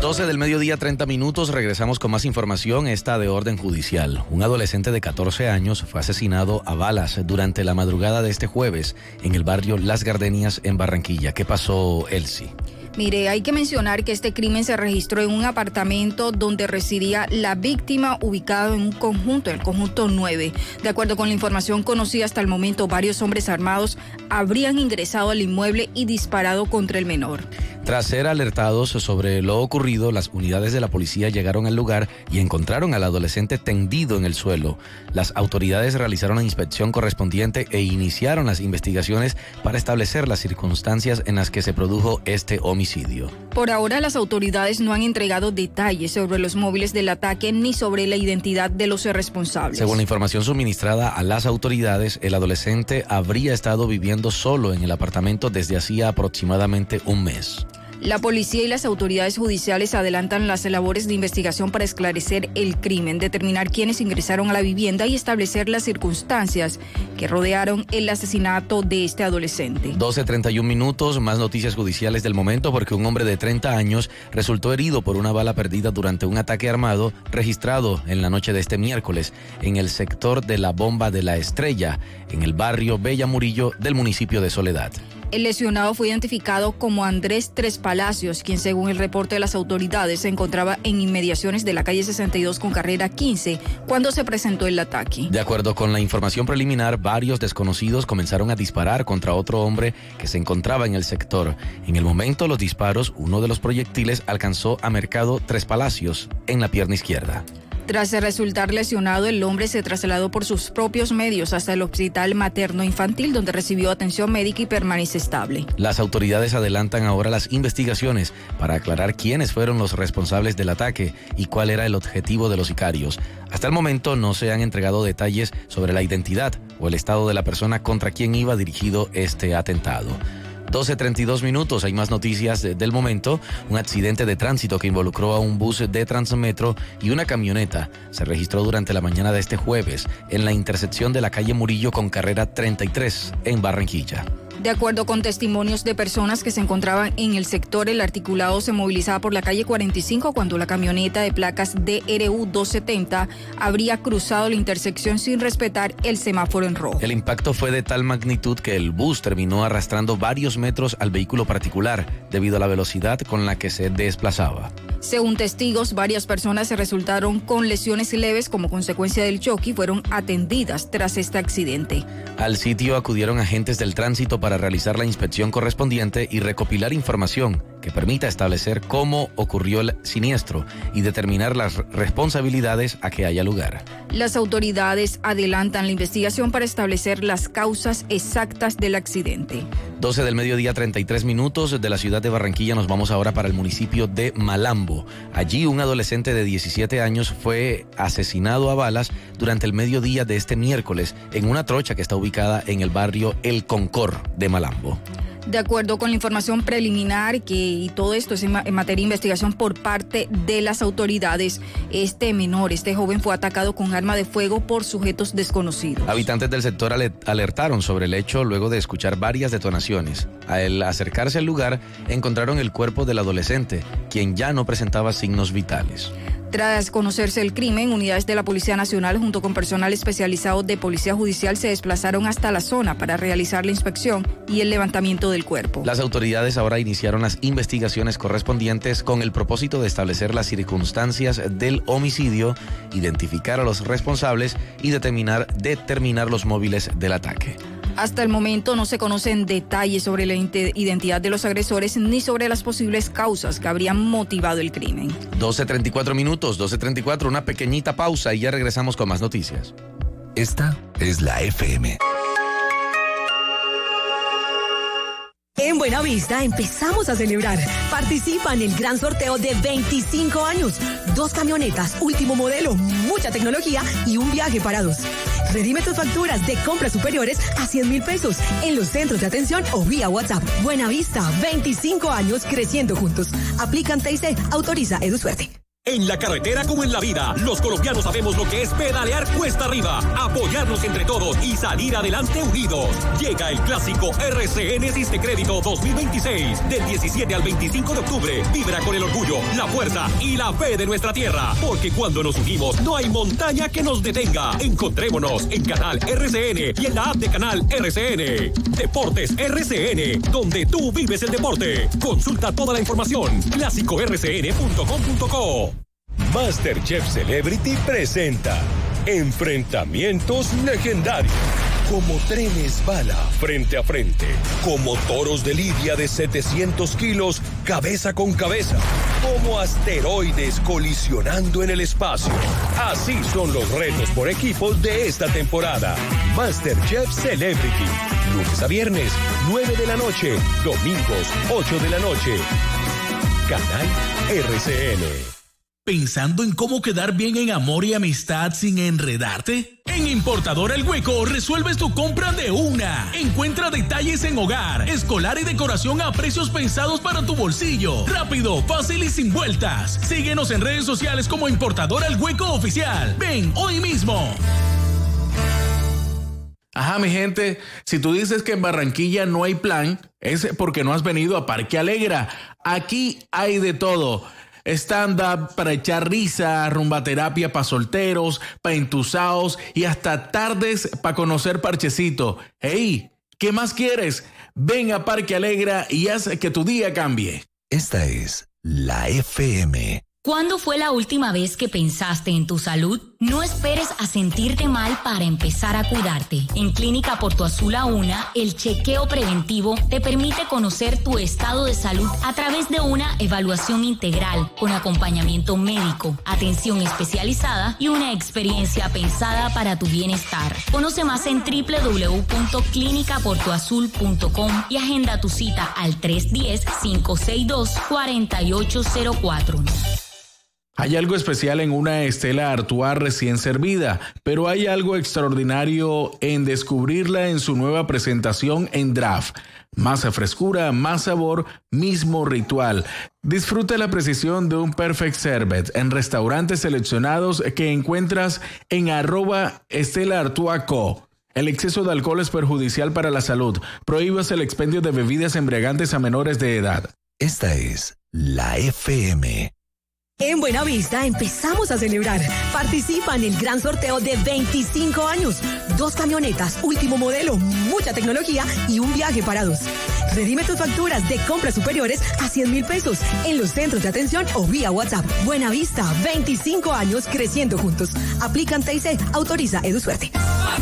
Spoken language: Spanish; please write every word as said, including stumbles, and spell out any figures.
doce del mediodía, treinta minutos, regresamos con más información, esta de orden judicial. Un adolescente de catorce años fue asesinado a balas durante la madrugada de este jueves en el barrio Las Gardenias en Barranquilla. ¿Qué pasó, Elsie? Mire, hay que mencionar que este crimen se registró en un apartamento donde residía la víctima, ubicado en un conjunto, el conjunto nueve. De acuerdo con la información conocida hasta el momento, varios hombres armados habrían ingresado al inmueble y disparado contra el menor. Tras ser alertados sobre lo ocurrido, las unidades de la policía llegaron al lugar y encontraron al adolescente tendido en el suelo. Las autoridades realizaron la inspección correspondiente e iniciaron las investigaciones para establecer las circunstancias en las que se produjo este homicidio. Por ahora, las autoridades no han entregado detalles sobre los móviles del ataque ni sobre la identidad de los responsables. Según la información suministrada a las autoridades, el adolescente habría estado viviendo solo en el apartamento desde hacía aproximadamente un mes. La policía y las autoridades judiciales adelantan las labores de investigación para esclarecer el crimen, determinar quiénes ingresaron a la vivienda y establecer las circunstancias que rodearon el asesinato de este adolescente. doce treinta y un minutos, más noticias judiciales del momento, porque un hombre de treinta años resultó herido por una bala perdida durante un ataque armado registrado en la noche de este miércoles en el sector de la Bomba de la Estrella, en el barrio Bella Murillo del municipio de Soledad. El lesionado fue identificado como Andrés Tres Palacios, quien según el reporte de las autoridades se encontraba en inmediaciones de la calle sesenta y dos con carrera quince cuando se presentó el ataque. De acuerdo con la información preliminar, varios desconocidos comenzaron a disparar contra otro hombre que se encontraba en el sector. En el momento, los disparos, uno de los proyectiles alcanzó a Mercado Tres Palacios en la pierna izquierda. Tras resultar lesionado, el hombre se trasladó por sus propios medios hasta el hospital materno-infantil, donde recibió atención médica y permanece estable. Las autoridades adelantan ahora las investigaciones para aclarar quiénes fueron los responsables del ataque y cuál era el objetivo de los sicarios. Hasta el momento no se han entregado detalles sobre la identidad o el estado de la persona contra quien iba dirigido este atentado. doce treinta y dos minutos, hay más noticias del momento. Un accidente de tránsito que involucró a un bus de Transmetro y una camioneta se registró durante la mañana de este jueves en la intersección de la calle Murillo con carrera treinta y tres en Barranquilla. De acuerdo con testimonios de personas que se encontraban en el sector, el articulado se movilizaba por la calle cuarenta y cinco cuando la camioneta de placas D R U doscientos setenta habría cruzado la intersección sin respetar el semáforo en rojo. El impacto fue de tal magnitud que el bus terminó arrastrando varios metros al vehículo particular debido a la velocidad con la que se desplazaba. Según testigos, varias personas se resultaron con lesiones leves como consecuencia del choque y fueron atendidas tras este accidente. Al sitio acudieron agentes del tránsito para realizar la inspección correspondiente y recopilar información que permita establecer cómo ocurrió el siniestro y determinar las responsabilidades a que haya lugar. Las autoridades adelantan la investigación para establecer las causas exactas del accidente. doce del mediodía, treinta y tres minutos, de la ciudad de Barranquilla nos vamos ahora para el municipio de Malambo. Allí un adolescente de diecisiete años fue asesinado a balas durante el mediodía de este miércoles en una trocha que está ubicada en el barrio El Concor de Malambo. De acuerdo con la información preliminar, que y todo esto es en, ma en materia de investigación por parte de las autoridades, este menor, este joven fue atacado con arma de fuego por sujetos desconocidos. Habitantes del sector alertaron sobre el hecho luego de escuchar varias detonaciones. Al acercarse al lugar, encontraron el cuerpo del adolescente, quien ya no presentaba signos vitales. Tras conocerse el crimen, unidades de la Policía Nacional junto con personal especializado de Policía Judicial se desplazaron hasta la zona para realizar la inspección y el levantamiento del cuerpo. Las autoridades ahora iniciaron las investigaciones correspondientes con el propósito de establecer las circunstancias del homicidio, identificar a los responsables y determinar, determinar los móviles del ataque. Hasta el momento no se conocen detalles sobre la identidad de los agresores ni sobre las posibles causas que habrían motivado el crimen. doce treinta y cuatro minutos, doce treinta y cuatro, una pequeñita pausa y ya regresamos con más noticias. Esta es la F M. En Buenavista empezamos a celebrar. Participa en el gran sorteo de veinticinco años. Dos camionetas, último modelo, mucha tecnología y un viaje para dos. Redime tus facturas de compras superiores a cien mil pesos en los centros de atención o vía WhatsApp. Buenavista, veinticinco años creciendo juntos. Aplican T I C, autoriza EduSuerte. En la carretera como en la vida, los colombianos sabemos lo que es pedalear cuesta arriba, apoyarnos entre todos y salir adelante unidos. Llega el clásico R C N Siste Crédito dos mil veintiséis. Del diecisiete al veinticinco de octubre, vibra con el orgullo, la fuerza y la fe de nuestra tierra. Porque cuando nos unimos, no hay montaña que nos detenga. Encontrémonos en Canal R C N y en la app de Canal R C N. Deportes R C N, donde tú vives el deporte. Consulta toda la información. clásico r c n punto com punto co. MasterChef Celebrity presenta enfrentamientos legendarios, como trenes bala frente a frente, como toros de lidia de setecientos kilos cabeza con cabeza, como asteroides colisionando en el espacio. Así son los retos por equipos de esta temporada. MasterChef Celebrity, lunes a viernes, nueve de la noche, domingos, ocho de la noche. Canal R C N. ¿Pensando en cómo quedar bien en amor y amistad sin enredarte? En Importadora El Hueco resuelves tu compra de una. Encuentra detalles en hogar, escolar y decoración a precios pensados para tu bolsillo. Rápido, fácil y sin vueltas. Síguenos en redes sociales como Importadora El Hueco Oficial. Ven hoy mismo. Ajá, mi gente, si tú dices que en Barranquilla no hay plan, es porque no has venido a Parque Alegra. Aquí hay de todo. Stand-up para echar risa, rumbaterapia para solteros, para entusados y hasta tardes para conocer parchecito. ¡Hey! ¿Qué más quieres? Ven a Parque Alegra y haz que tu día cambie. Esta es la F M. ¿Cuándo fue la última vez que pensaste en tu salud? No esperes a sentirte mal para empezar a cuidarte. En Clínica Porto Azul A U N A, el chequeo preventivo te permite conocer tu estado de salud a través de una evaluación integral con acompañamiento médico, atención especializada y una experiencia pensada para tu bienestar. Conoce más en doble u doble u doble u punto clínica porto azul punto com y agenda tu cita al tres uno cero, cinco seis dos, cuatro ocho cero cuatro. Hay algo especial en una Stella Artois recién servida, pero hay algo extraordinario en descubrirla en su nueva presentación en draft. Más frescura, más sabor, mismo ritual. Disfruta la precisión de un Perfect Servet en restaurantes seleccionados que encuentras en arroba Stella Artois Co. El exceso de alcohol es perjudicial para la salud. Prohíbas el expendio de bebidas embriagantes a menores de edad. Esta es la F M. En Buenavista empezamos a celebrar. Participa en el gran sorteo de veinticinco años. Dos camionetas, último modelo, mucha tecnología y un viaje para dos. Redime tus facturas de compras superiores a cien mil pesos en los centros de atención o vía WhatsApp. Buenavista, veinticinco años creciendo juntos. Aplican T I C, autoriza EduSuerte.